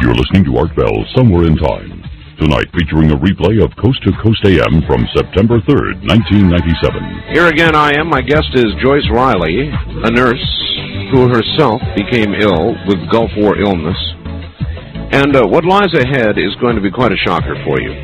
You're listening to Art Bell Somewhere in Time. Tonight featuring a replay of Coast to Coast AM from September 3rd, 1997. Here again I am. My guest is Joyce Riley, a nurse who herself became ill with Gulf War illness. And what lies ahead is going to be quite a shocker for you.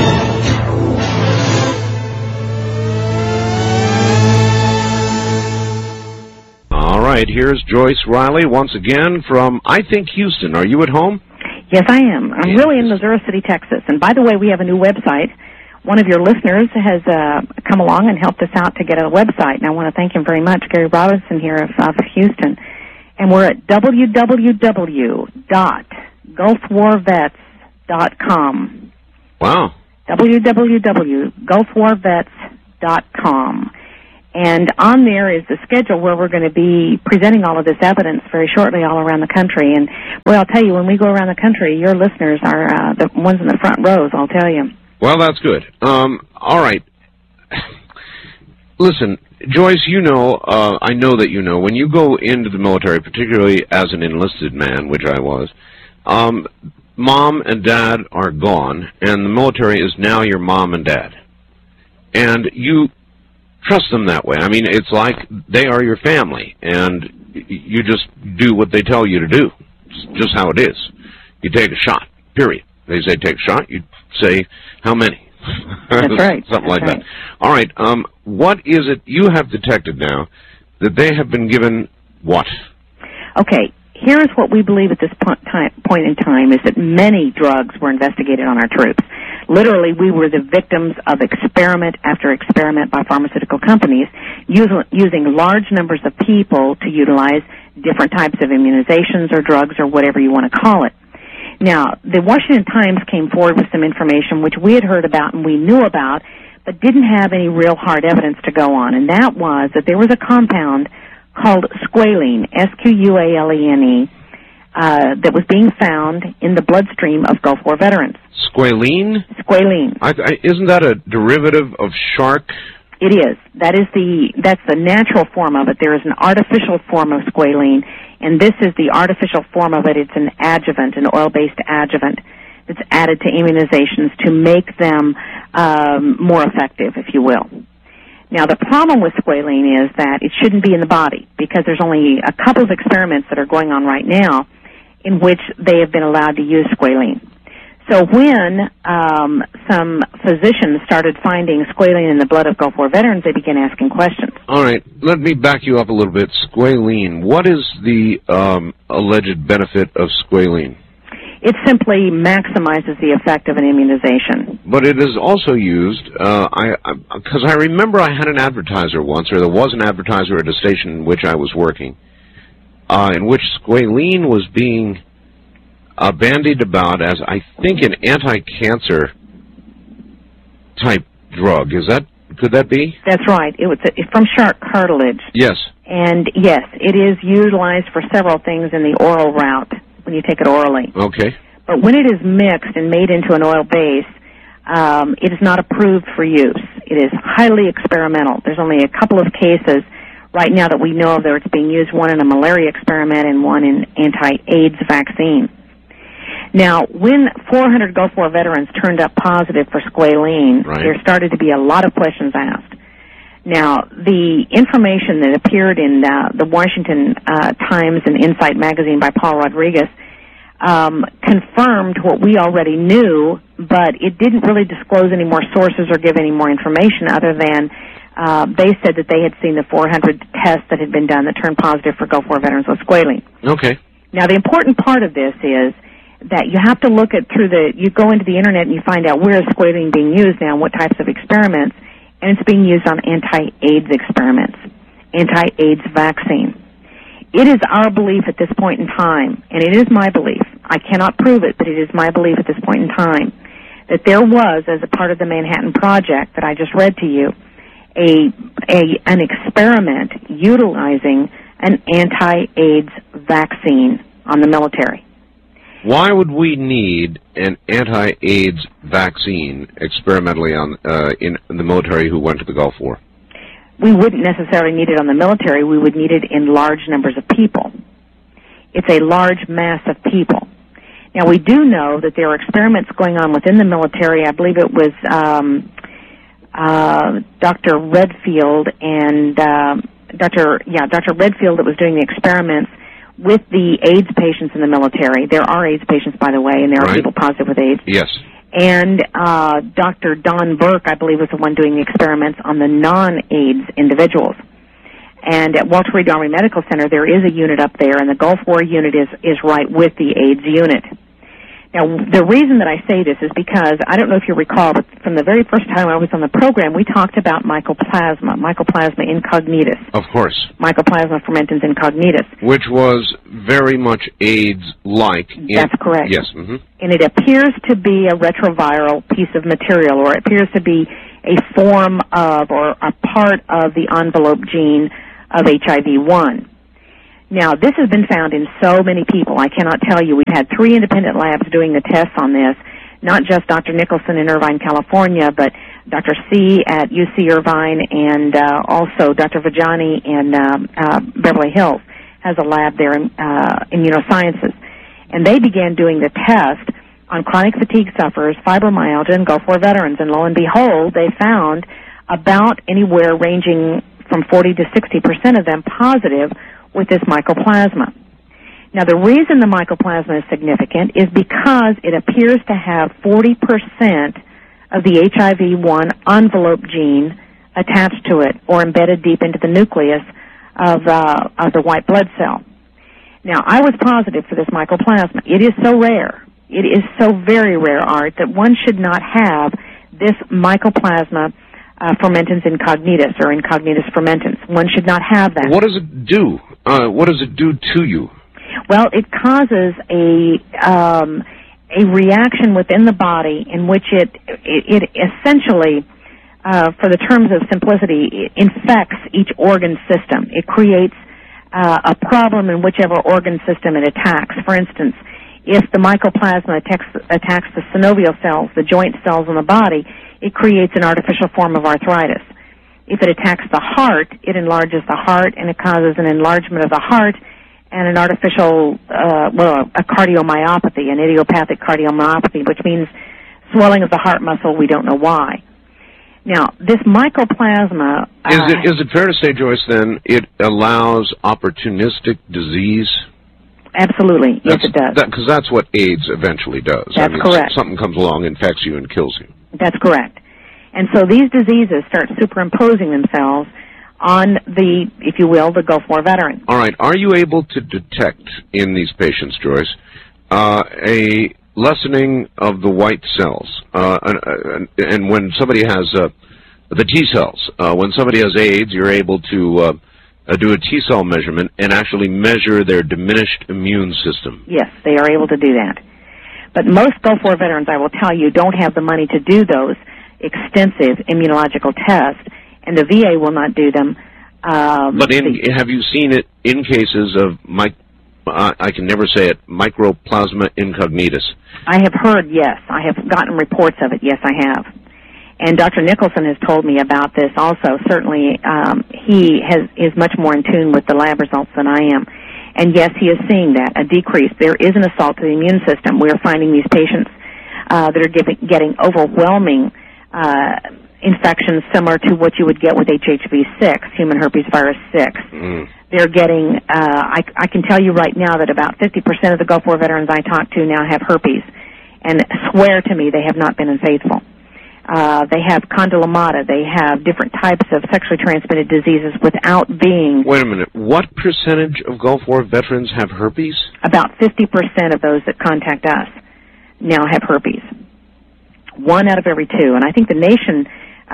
All right, here's Joyce Riley once again from, I think, Houston. Are you at home? Yes, I am. I'm really in Missouri City, Texas. And by the way, we have a new website. One of your listeners has come along and helped us out to get a website, and I want to thank him very much, Gary Robinson here of Houston. And we're at www.gulfwarvets.com. Wow. www.gulfwarvets.com. And on there is the schedule where we're going to be presenting all of this evidence very shortly all around the country. And, boy, I'll tell you, when we go around the country, your listeners are the ones in the front rows, I'll tell you. Well, that's good. All right. Listen, Joyce, you know, I know that you know, when you go into the military, particularly as an enlisted man, which I was, mom and dad are gone, and the military is now your mom and dad. And you trust them that way. I mean, it's like they are your family, and you just do what they tell you to do. It's just how it is. You take a shot, period. They say take a shot, you say how many. That's right. Something like that. All right, what is it you have detected now that they have been given what? Okay, here's what we believe at this point in time is that many drugs were investigated on our troops. Literally, we were the victims of experiment after experiment by pharmaceutical companies using large numbers of people to utilize different types of immunizations or drugs or whatever you want to call it. Now, the Washington Times came forward with some information which we had heard about and we knew about, but didn't have any real hard evidence to go on, and that was that there was a compound called squalene, S-Q-U-A-L-E-N-E, that was being found in the bloodstream of Gulf War veterans. Squalene? Squalene. Isn't that a derivative of shark? It is. That's the natural form of it. There is an artificial form of squalene, and this is the artificial form of it. It's an adjuvant, an oil-based adjuvant that's added to immunizations to make them more effective, if you will. Now, the problem with squalene is that it shouldn't be in the body because there's only a couple of experiments that are going on right now in which they have been allowed to use squalene. So when some physicians started finding squalene in the blood of Gulf War veterans, they began asking questions. All right, let me back you up a little bit. Squalene, what is the alleged benefit of squalene? It simply maximizes the effect of an immunization. But it is also used, because I remember I had an advertiser once, or there was an advertiser at a station in which I was working, in which squalene was being bandied about as, I think, an anti-cancer type drug. Could that be? That's right. It's from shark cartilage. Yes. And yes, it is utilized for several things in the oral route when you take it orally. Okay. But when it is mixed and made into an oil base, it is not approved for use. It is highly experimental. There's only a couple of cases right now that we know of where it's being used, one in a malaria experiment and one in anti-AIDS vaccine. Now, when 400 Gulf War veterans turned up positive for squalene, there started to be a lot of questions asked. Now, the information that appeared in the Washington Times and Insight magazine by Paul Rodriguez confirmed what we already knew, but it didn't really disclose any more sources or give any more information other than they said that they had seen the 400 tests that had been done that turned positive for Gulf War veterans with squalene. Okay. Now, the important part of this is that you have to look at you go into the Internet and you find out where is squalene being used now and what types of experiments, and it's being used on anti-AIDS experiments, anti-AIDS vaccine. It is our belief at this point in time, and it is my belief, I cannot prove it, but it is my belief at this point in time, that there was, as a part of the Manhattan Project that I just read to you, an experiment utilizing an anti-AIDS vaccine on the military. Why would we need an anti-AIDS vaccine experimentally in the military who went to the Gulf War? We wouldn't necessarily need it on the military. We would need it in large numbers of people. It's a large mass of people. Now, we do know that there are experiments going on within the military. I believe it was Dr. Redfield and Dr. Redfield that was doing the experiments with the AIDS patients in the military. There are AIDS patients, by the way, and there are people positive with AIDS. Yes. And Dr. Don Burke, I believe, was the one doing the experiments on the non-AIDS individuals. And at Walter Reed Army Medical Center, there is a unit up there, and the Gulf War unit is right with the AIDS unit. Now, the reason that I say this is because, I don't know if you recall, but from the very first time I was on the program, we talked about Mycoplasma incognitus. Of course. Mycoplasma fermentans incognitus. Which was very much AIDS-like. That's correct. Yes. Mm-hmm. And it appears to be a retroviral piece of material, or it appears to be a form of, or a part of the envelope gene of HIV-1. Now, this has been found in so many people. I cannot tell you. We've had 3 independent labs doing the tests on this, not just Dr. Nicholson in Irvine, California, but Dr. C at UC Irvine, and also Dr. Vajani in Beverly Hills has a lab there in immunosciences. And they began doing the test on chronic fatigue sufferers, fibromyalgia, and Gulf War veterans. And lo and behold, they found about anywhere ranging from 40 to 60% of them positive with this mycoplasma. Now, the reason the mycoplasma is significant is because it appears to have 40% of the HIV-1 envelope gene attached to it, or embedded deep into the nucleus of the white blood cell. Now, I was positive for this mycoplasma. It is so rare. It is so very rare, Art, that one should not have this mycoplasma fermentans incognitus, or incognitus fermentans. One should not have that. What does it do? What does it do to you? Well, it causes a reaction within the body in which it essentially, for the terms of simplicity, it infects each organ system. It creates a problem in whichever organ system it attacks. For instance, if the mycoplasma attacks the synovial cells, the joint cells in the body, it creates an artificial form of arthritis. If it attacks the heart, it enlarges the heart, and it causes an enlargement of the heart and an artificial, a cardiomyopathy, an idiopathic cardiomyopathy, which means swelling of the heart muscle. We don't know why. Now, this mycoplasma... Is it fair to say, Joyce, then, it allows opportunistic disease? Absolutely. Yes, it does. Because that's what AIDS eventually does. That's correct. Something comes along, infects you, and kills you. That's correct. And so these diseases start superimposing themselves on the, if you will, the Gulf War veteran. All right. Are you able to detect in these patients, Joyce, a lessening of the white cells? And when somebody has the T cells, when somebody has AIDS, you're able to do a T cell measurement and actually measure their diminished immune system. Yes, they are able to do that. But most Gulf War veterans, I will tell you, don't have the money to do those extensive immunological tests, and the VA will not do them. But have you seen it in cases of, I can never say it, Mycoplasma incognitus? I have heard, yes. I have gotten reports of it. Yes, I have. And Dr. Nicholson has told me about this also. Certainly, he is much more in tune with the lab results than I am. And yes, he is seeing that, a decrease. There is an assault to the immune system. We are finding these patients that are getting overwhelming infections similar to what you would get with HHV6, human herpes virus 6. They're getting, I can tell you right now that about 50% of the Gulf War veterans I talk to now have herpes, and swear to me they have not been unfaithful. They have condylomata. They have different types of sexually transmitted diseases without being... Wait a minute. What percentage of Gulf War veterans have herpes? About 50% of those that contact us now have herpes. 1 out of every 2. And I think the national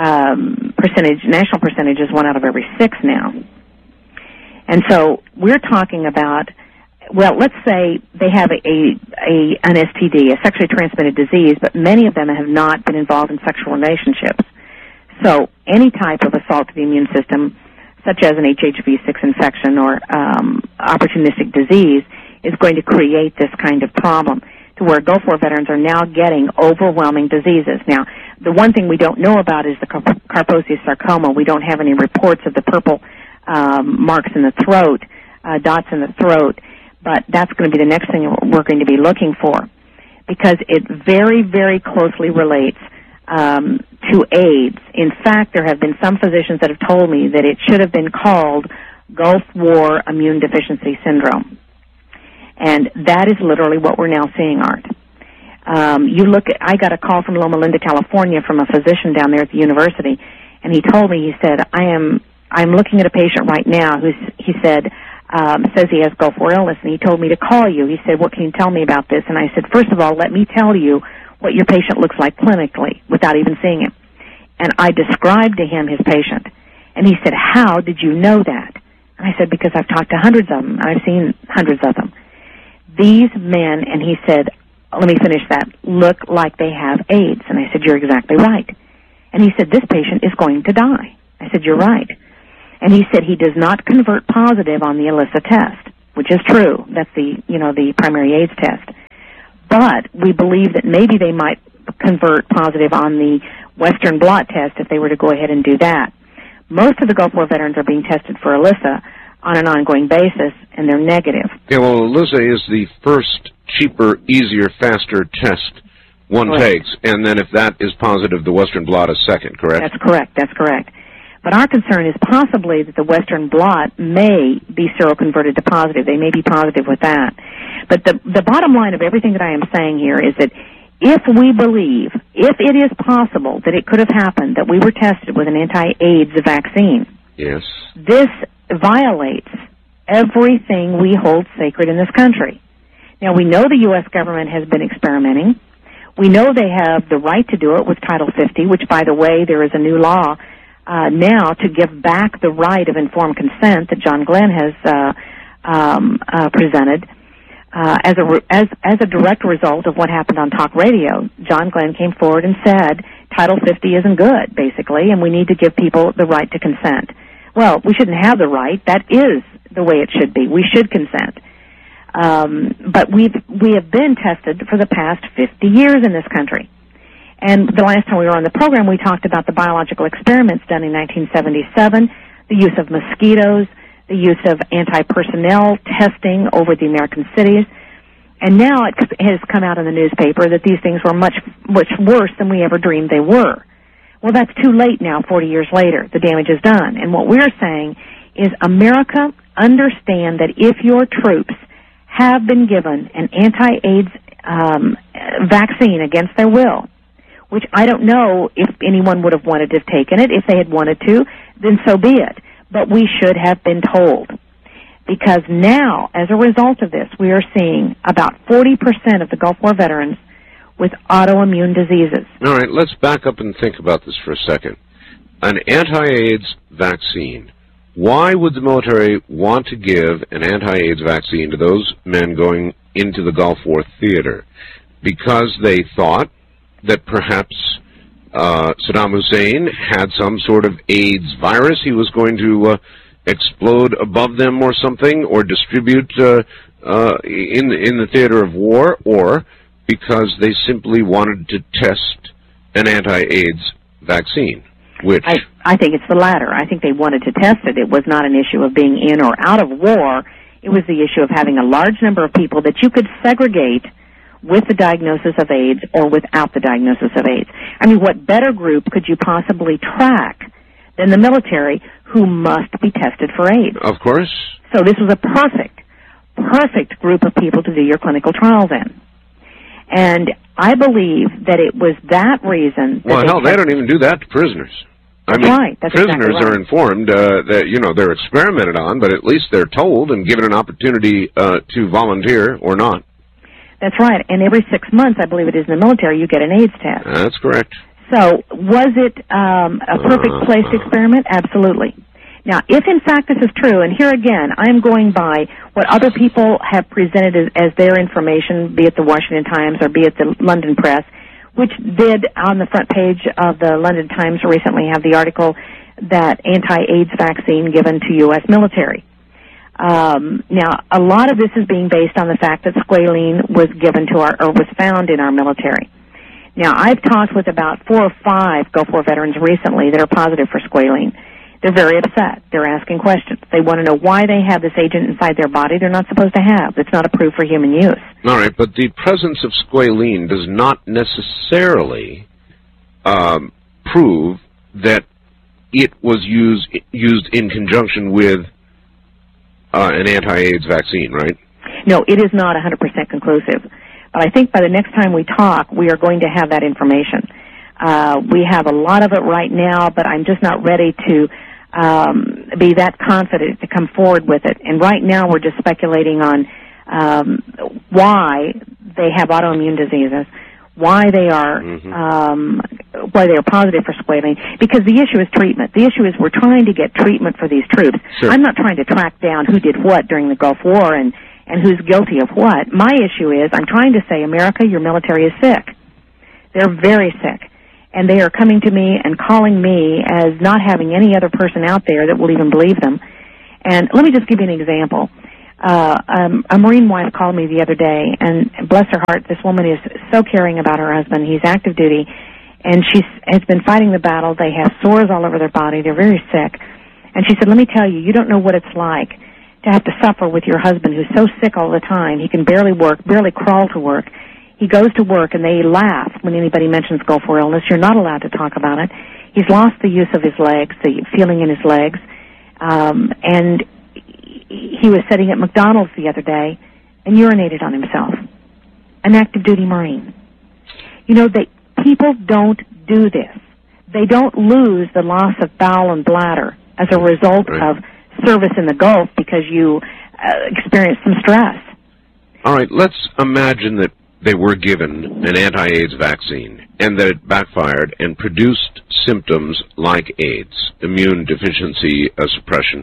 percentage is 1 out of every 6 now. And so we're talking about, well, let's say they have an STD, a sexually transmitted disease, but many of them have not been involved in sexual relationships. So any type of assault to the immune system, such as an HHV6 infection or opportunistic disease, is going to create this kind of problem, to where Gulf War veterans are now getting overwhelming diseases. Now, the one thing we don't know about is the Kaposi's sarcoma. We don't have any reports of the purple marks in the throat, dots in the throat, but that's going to be the next thing we're going to be looking for. because it very, very closely relates to AIDS. In fact, there have been some physicians that have told me that it should have been called Gulf War Immune Deficiency Syndrome. And that is literally what we're now seeing, Art. I got a call from Loma Linda, California from a physician down there at the university, and he told me, he said, I'm looking at a patient right now who, he said, says he has Gulf War illness, and he told me to call you. He said, what can you tell me about this? And I said, first of all, let me tell you what your patient looks like clinically without even seeing him. And I described to him his patient. And he said, how did you know that? And I said, because I've talked to hundreds of them. I've seen hundreds of them. These men, and he said, let me finish that, look like they have AIDS. And I said, you're exactly right. And he said, this patient is going to die. I said, you're right. And he said he does not convert positive on the ELISA test, which is true. That's the primary AIDS test. But we believe that maybe they might convert positive on the Western blot test if they were to go ahead and do that. Most of the Gulf War veterans are being tested for ELISA on an ongoing basis, and they're negative. Yeah, well, ELISA is the first cheaper, easier, faster test one takes, and then if that is positive, the Western blot is second, correct? That's correct. But our concern is possibly that the Western blot may be seroconverted to positive. They may be positive with that. But the bottom line of everything that I am saying here is that if we believe, if it is possible that it could have happened that we were tested with an anti-AIDS vaccine, yes, this violates everything we hold sacred in this country. Now, we know the U.S. government has been experimenting. We know they have the right to do it with Title 50, which, by the way, there is a new law now to give back the right of informed consent that John Glenn has presented. As a direct result of what happened on talk radio, John Glenn came forward and said Title 50 isn't good, basically, and we need to give people the right to consent. Well, we shouldn't have the right. That is the way it should be. We should consent. But we have been tested for the past 50 years in this country. And the last time we were on the program, we talked about the biological experiments done in 1977, the use of mosquitoes, the use of anti-personnel testing over the American cities. And now it has come out in the newspaper that these things were much, much worse than we ever dreamed they were. Well, that's too late now, 40 years later. The damage is done. And what we're saying is, America, understand that if your troops have been given an anti-AIDS vaccine against their will, which I don't know if anyone would have wanted to have taken it. If they had wanted to, then so be it. But we should have been told. Because now, as a result of this, we are seeing about 40% of the Gulf War veterans with autoimmune diseases. All right, let's back up and think about this for a second. An anti-AIDS vaccine. Why would the military want to give an anti-AIDS vaccine to those men going into the Gulf War theater? Because they thought that perhaps Saddam Hussein had some sort of AIDS virus he was going to explode above them or something, or distribute in the theater of war, or because they simply wanted to test an anti-AIDS vaccine, which... I think it's the latter. I think they wanted to test it. It was not an issue of being in or out of war. It was the issue of having a large number of people that you could segregate with the diagnosis of AIDS or without the diagnosis of AIDS. I mean, what better group could you possibly track than the military, who must be tested for AIDS? Of course. So this was a perfect group of people to do your clinical trials in. And I believe that it was that reason... Well, hell, they don't even do that to prisoners. I mean, right. That's prisoners exactly right. are informed that, they're experimented on, but at least they're told and given an opportunity to volunteer or not. That's right. And every 6 months, I believe it is in the military, you get an AIDS test. That's correct. So was it a perfect place to experiment? Absolutely. Now, if in fact this is true, and here again, I am going by what other people have presented as their information, be it the Washington Times or be it the London Press, which did on the front page of the London Times recently have the article that anti-AIDS vaccine given to U.S. military. Now, a lot of this is being based on the fact that squalene was given to was found in our military. Now, I've talked with about 4 or 5 Gulf War veterans recently that are positive for squalene. They're very upset. They're asking questions. They want to know why they have this agent inside their body they're not supposed to have. It's not approved for human use. All right, but the presence of squalene does not necessarily prove that it was used in conjunction with an anti-AIDS vaccine, right? No, it is not 100% conclusive. But I think by the next time we talk, we are going to have that information. We have a lot of it right now, but I'm just not ready to be that confident to come forward with it. And right now we're just speculating on why they have autoimmune diseases, why they are positive for squalene. Because the issue is treatment. The issue is we're trying to get treatment for these troops. Sure. I'm not trying to track down who did what during the Gulf War and who's guilty of what. My issue is I'm trying to say, America, your military is sick. They're very sick. And they are coming to me and calling me as not having any other person out there that will even believe them. And let me just give you an example. A Marine wife called me the other day, and bless her heart, this woman is so caring about her husband. He's active duty, and she has been fighting the battle. They have sores all over their body. They're very sick. And she said, let me tell you, you don't know what it's like to have to suffer with your husband who's so sick all the time. He can barely work, barely crawl to work. He goes to work, and they laugh when anybody mentions Gulf War illness. You're not allowed to talk about it. He's lost the use of his legs, the feeling in his legs. And he was sitting at McDonald's the other day and urinated on himself. An active duty Marine. You know, people don't do this. They don't lose the loss of bowel and bladder as a result of service in the Gulf because you experienced some stress. All right, let's imagine that they were given an anti-AIDS vaccine and that it backfired and produced symptoms like AIDS, immune deficiency suppression.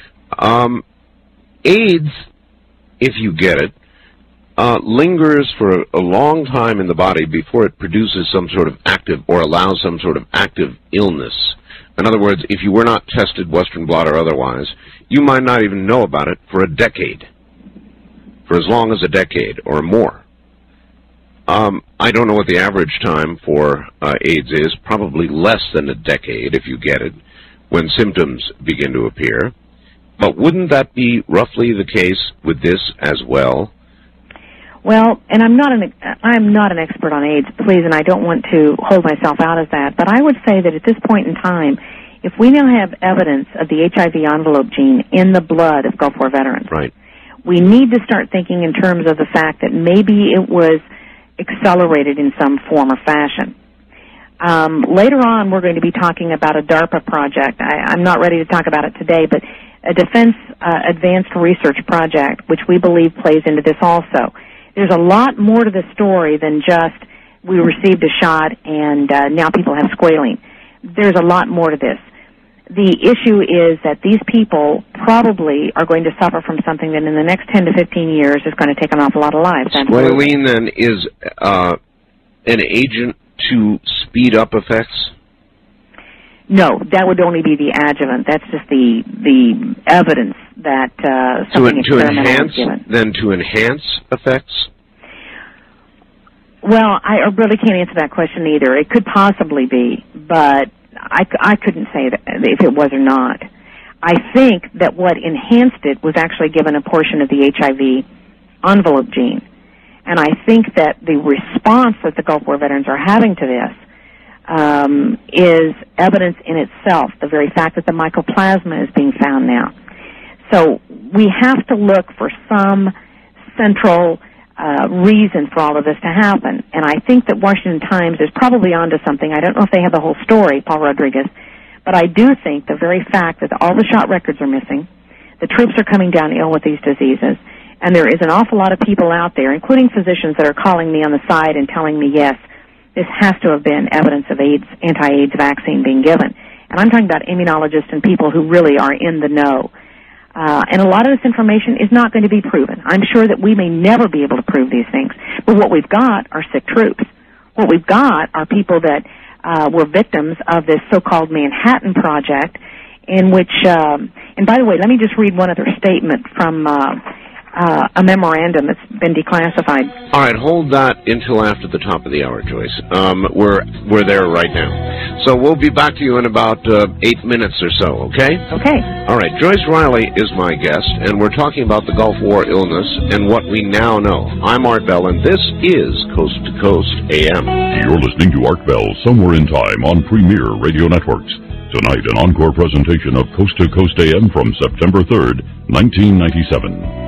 AIDS, if you get it, lingers for a long time in the body before it produces some sort of active or allows some sort of active illness. In other words, if you were not tested, Western blot or otherwise, you might not even know about it for a decade, for as long as a decade or more. I don't know what the average time for AIDS is, probably less than a decade if you get it, when symptoms begin to appear. But wouldn't that be roughly the case with this as well? Well, and I'm not an expert on AIDS, please, and I don't want to hold myself out as that, but I would say that at this point in time, if we now have evidence of the HIV envelope gene in the blood of Gulf War veterans, right, we need to start thinking in terms of the fact that maybe it was accelerated in some form or fashion. Later on, we're going to be talking about a DARPA project. I'm not ready to talk about it today, but a Defense Advanced Research Project, which we believe plays into this also. There's a lot more to the story than just we received a shot and now people have squalene. There's a lot more to this. The issue is that these people probably are going to suffer from something that in the next 10 to 15 years is going to take an awful lot of lives. Squalene, then, is an agent to speed up effects? No, that would only be the adjuvant. That's just the evidence that something experimental is given. Then to enhance effects? Well, I really can't answer that question either. It could possibly be, but I couldn't say that if it was or not. I think that what enhanced it was actually given a portion of the HIV envelope gene. And I think that the response that the Gulf War veterans are having to this is evidence in itself, the very fact that the mycoplasma is being found now. So we have to look for some central reason for all of this to happen. And I think that Washington Times is probably onto something. I don't know if they have the whole story, Paul Rodriguez, but I do think the very fact that all the shot records are missing, the troops are coming down ill with these diseases, and there is an awful lot of people out there, including physicians, that are calling me on the side and telling me, yes, this has to have been evidence of AIDS, anti-AIDS vaccine being given. And I'm talking about immunologists and people who really are in the know. And a lot of this information is not going to be proven. I'm sure that we may never be able to prove these things. But what we've got are sick troops. What we've got are people that were victims of this so-called Manhattan Project, in which, and by the way, let me just read one other statement from a memorandum that's been declassified. All right, hold that until after the top of the hour, Joyce. We're there right now. So we'll be back to you in about 8 minutes or so, okay? Okay. All right, Joyce Riley is my guest, and we're talking about the Gulf War illness and what we now know. I'm Art Bell, and this is Coast to Coast AM. You're listening to Art Bell, Somewhere in Time on Premier Radio Networks. Tonight, an encore presentation of Coast to Coast AM from September 3rd, 1997.